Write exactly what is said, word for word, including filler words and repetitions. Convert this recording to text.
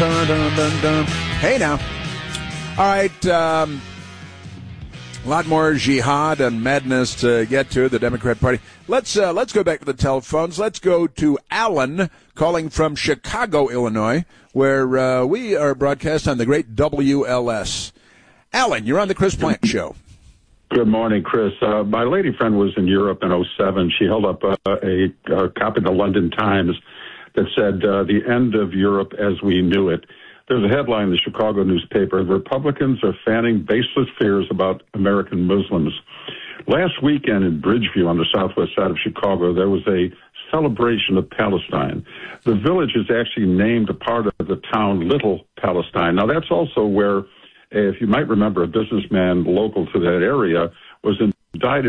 dun, dun, dun, dun. Hey now. All right. Um, a lot more jihad and madness to get to, the Democrat Party. Let's uh, let's go back to the telephones. Let's go to Alan calling from Chicago, Illinois, where uh, we are broadcast on the great W L S. Alan, you're on the Chris Plante Show. Good morning, Chris. Uh, my lady friend was in Europe in oh seven. She held up a, a, a copy of the London Times that said, uh, the end of Europe as we knew it. There's a headline in the Chicago newspaper, Republicans are fanning baseless fears about American Muslims. Last weekend in Bridgeview on the southwest side of Chicago, there was a celebration of Palestine. The village is actually named a part of the town Little Palestine. Now, that's also where, if you might remember, a businessman local to that area was indicted